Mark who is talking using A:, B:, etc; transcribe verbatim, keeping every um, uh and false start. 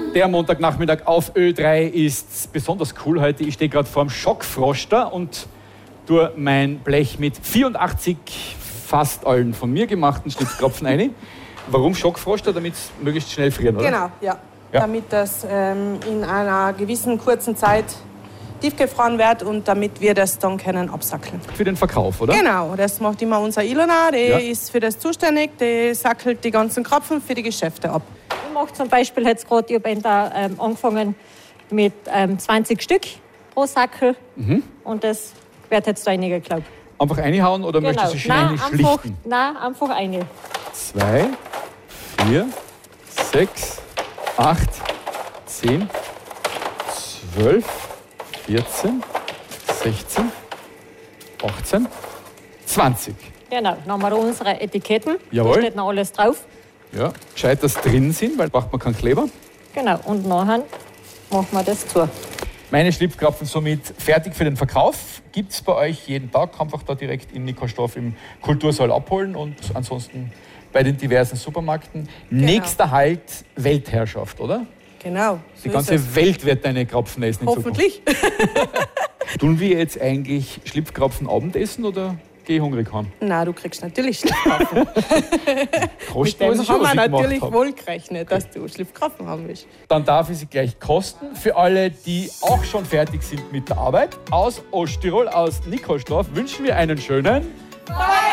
A: Der Montagnachmittag auf Ö drei ist besonders cool heute. Ich stehe gerade vor dem Schockfroster und tue mein Blech mit vierundachtzig fast allen von mir gemachten Schlipfkrapfen rein. Warum Schockfroster? Damit es möglichst schnell frieren, oder?
B: Genau, ja.
A: Ja.
B: Damit das ähm, in einer gewissen kurzen Zeit tiefgefroren wird und damit wir das dann können absackeln.
A: Für den Verkauf, oder?
B: Genau, das macht immer unser Ilona, die
A: Ja.
B: ist für das zuständig, die sackelt die ganzen Krapfen für die Geschäfte ab.
C: Ich mache zum Beispiel jetzt gerade, ich habe da ähm, angefangen mit ähm, zwanzig Stück pro Sackel.
A: Mhm.
C: Und das wird jetzt einige, glaube ich.
A: Einfach reinhauen oder
C: Genau.
A: möchtest du schon
C: Nein,
A: eigentlich
C: einfach,
A: schlichten?
C: nein, einfach eine.
A: Zwei, vier, sechs, acht, zehn, zwölf, vierzehn, sechzehn, achtzehn, zwanzig.
C: Genau, dann haben wir unsere Etiketten.
A: Jawohl.
C: Da steht noch alles drauf.
A: Ja, gescheit, dass drin sind, weil braucht man keinen Kleber.
C: Genau, und nachher machen wir das zu.
A: Meine Schlipfkrapfen somit fertig für den Verkauf. Gibt es bei euch jeden Tag. Einfach da direkt im Nikostorf im Kultursaal abholen und ansonsten bei den diversen Supermärkten.
B: Genau.
A: Nächster Halt Weltherrschaft, oder?
B: Genau. So
A: Die
B: ist
A: ganze
B: es.
A: Welt wird deine Krapfen essen in
B: Hoffentlich.
A: Zukunft. Tun wir jetzt eigentlich Schlipfkrapfen Abendessen oder gehe ich hungrig heim?
B: Na, du kriegst natürlich Schlipfkrapfen.
A: Kostet
B: Mit
A: weiß
B: dem
A: ich schon,
B: haben
A: was
B: wir
A: ich gemacht
B: natürlich
A: hab.
B: wohl gerechnet, dass du Schlipfkrapfen haben willst.
A: Dann darf ich sie gleich kosten. Für alle, die auch schon fertig sind mit der Arbeit, aus Osttirol, aus Nikostorf, wünschen wir einen schönen